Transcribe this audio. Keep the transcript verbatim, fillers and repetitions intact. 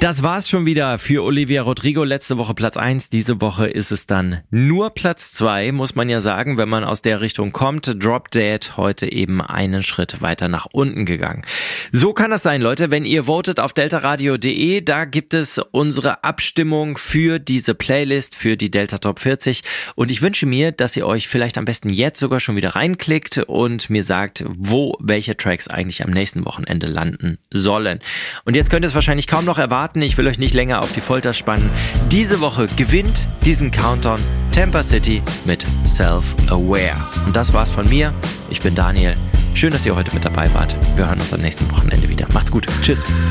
Das war's schon wieder für Olivia Rodrigo. Letzte Woche Platz eins, diese Woche ist es dann nur Platz zwei, muss man ja sagen, wenn man aus der Richtung kommt. Drop Dead heute eben einen Schritt weiter nach unten gegangen. So kann das sein, Leute, wenn ihr votet auf delta radio punkt de, da gibt es unsere Abstimmung für diese Playlist, für die Delta Top vierzig. Und ich wünsche mir, dass ihr euch vielleicht am besten jetzt sogar schon wieder reinklickt und mir sagt, wo welche Tracks eigentlich am nächsten Wochenende landen sollen. Und jetzt könnt ihr es wahrscheinlich kaum noch erwarten. Ich will euch nicht länger auf die Folter spannen. Diese Woche gewinnt diesen Countdown Tampa City mit Self-Aware. Und das war's von mir. Ich bin Daniel. Schön, dass ihr heute mit dabei wart. Wir hören uns am nächsten Wochenende wieder. Macht's gut. Tschüss.